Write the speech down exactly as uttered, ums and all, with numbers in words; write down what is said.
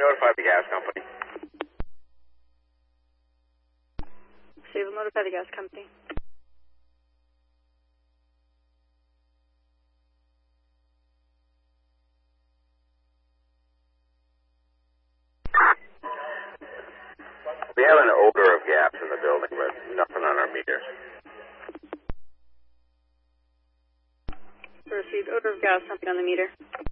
notify the gas company? She will notify the gas company. We have an odor of gas in the building, but nothing on our meters. So received odor of gas, something on the meter.